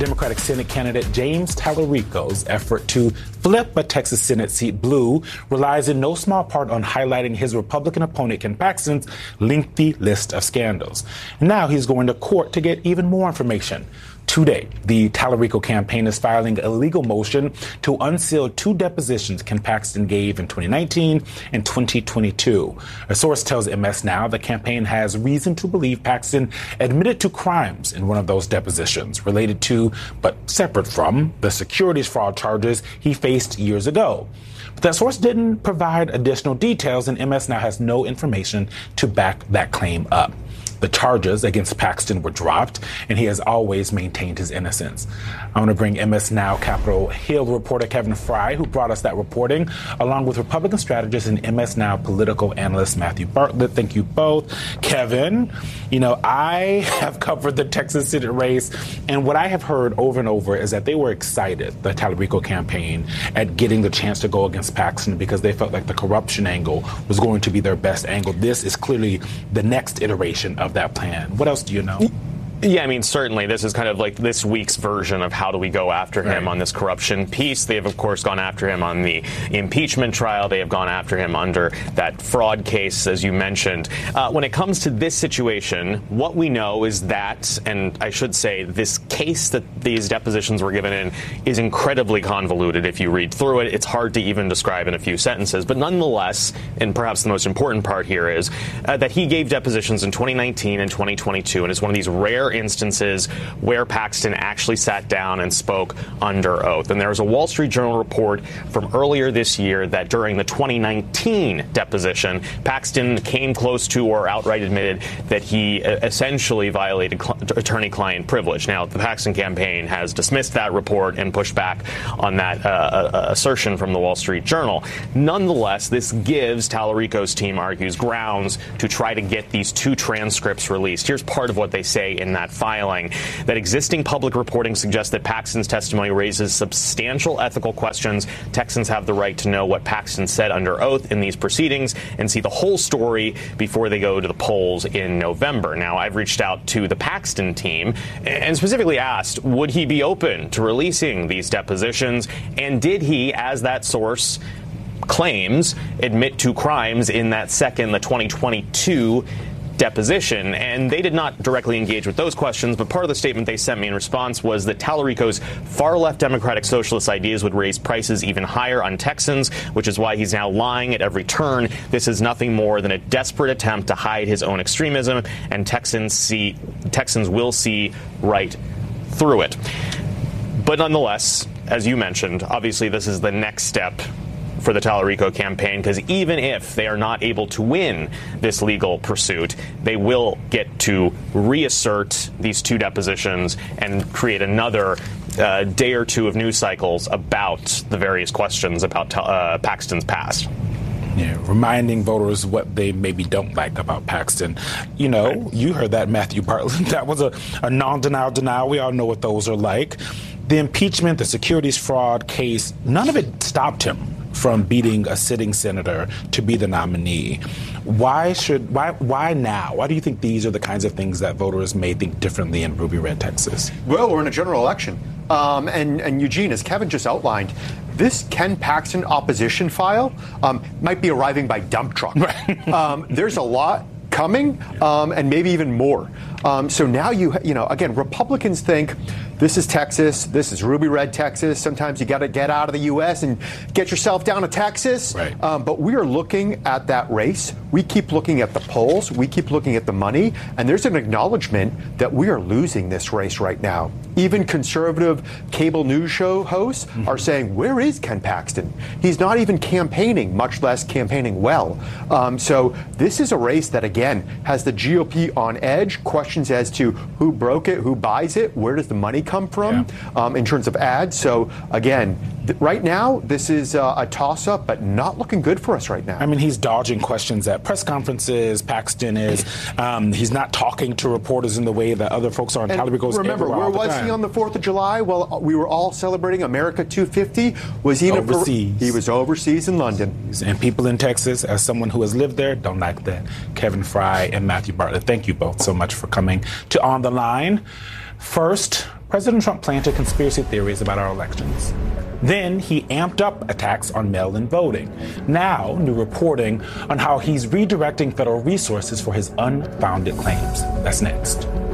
Democratic Senate candidate James Tallarico's effort to flip a Texas Senate seat blue relies in no small part on highlighting his Republican opponent Ken Paxton's lengthy list of scandals. And now he's going to court to get even more information. Today, the Tallarico campaign is filing a legal motion to unseal 2 depositions Ken Paxton gave in 2019 and 2022. A source tells MS Now the campaign has reason to believe Paxton admitted to crimes in one of those depositions related to, but separate from, the securities fraud charges he faced years ago. But that source didn't provide additional details, and MS Now has no information to back that claim up. The charges against Paxton were dropped, and he has always maintained his innocence. I want to bring MS Now Capitol Hill reporter Kevin Fry, who brought us that reporting, along with Republican strategist and MS Now political analyst Matthew Bartlett. Thank you both. Kevin, I have covered the Texas Senate race, and what I have heard over and over is that they were excited, the Tallarico campaign, at getting the chance to go against Paxton because they felt like the corruption angle was going to be their best angle. This is clearly the next iteration of that plan. What else do you know? Yeah, I mean, certainly this is kind of like this week's version of how do we go after him on this corruption piece. They have, of course, gone after him on the impeachment trial. They have gone after him under that fraud case, as you mentioned. When it comes to this situation, what we know is that, and I should say, this case that these depositions were given in is incredibly convoluted. If you read through it, it's hard to even describe in a few sentences. But nonetheless, and perhaps the most important part here is that he gave depositions in 2019 and 2022, and it's one of these rare instances where Paxton actually sat down and spoke under oath. And there was a Wall Street Journal report from earlier this year that during the 2019 deposition, Paxton came close to or outright admitted that he essentially violated attorney-client privilege. Now, the Paxton campaign has dismissed that report and pushed back on that assertion from the Wall Street Journal. Nonetheless, this gives, Tallarico's team argues, grounds to try to get these 2 transcripts released. Here's part of what they say in that filing: that existing public reporting suggests that Paxton's testimony raises substantial ethical questions. Texans have the right to know what Paxton said under oath in these proceedings and see the whole story before they go to the polls in November. Now, I've reached out to the Paxton team and specifically asked, would he be open to releasing these depositions? And did he, as that source claims, admit to crimes in that the 2022 deposition? And they did not directly engage with those questions, but part of the statement they sent me in response was that Tallarico's far-left democratic socialist ideas would raise prices even higher on Texans, which is why he's now lying at every turn. This is nothing more than a desperate attempt to hide his own extremism, and Texans will see right through it. But nonetheless, as you mentioned, obviously this is the next step for the Tallarico campaign, because even if they are not able to win this legal pursuit, they will get to reassert these 2 depositions and create another day or 2 of news cycles about the various questions about Paxton's past. Yeah, reminding voters what they maybe don't like about Paxton. You heard that, Matthew Bartlett. That was a non-denial denial. We all know what those are like. The impeachment, the securities fraud case, none of it stopped him from beating a sitting senator to be the nominee. Why now? Why do you think these are the kinds of things that voters may think differently in Ruby Red, Texas? Well, we're in a general election. And Eugene, as Kevin just outlined, this Ken Paxton opposition file might be arriving by dump truck. Right. There's a lot coming, and maybe even more. So now again, Republicans think this is Texas, this is Ruby Red Texas. Sometimes you got to get out of the U.S. and get yourself down to Texas. Right. But we are looking at that race. We keep looking at the polls. We keep looking at the money. And there's an acknowledgement that we are losing this race right now. Even conservative cable news show hosts are saying, where is Ken Paxton? He's not even campaigning, much less campaigning well. So this is a race that, again, has the GOP on edge. Questions as to who broke it, who buys it, where does the money come from in terms of ads. So, again, right now, this is a toss-up, but not looking good for us right now. I mean, he's dodging questions at press conferences. Paxton is. He's not talking to reporters in the way that other folks are on Tallarico's. Remember, where was he on the 4th of July? Well, we were all celebrating America 250. Was he overseas? He was overseas in London. And people in Texas, as someone who has lived there, don't like that. Kevin Fry and Matthew Bartlett, thank you both so much for coming to On the Line. First, President Trump planted conspiracy theories about our elections. Then he amped up attacks on mail-in voting. Now, new reporting on how he's redirecting federal resources for his unfounded claims. That's next.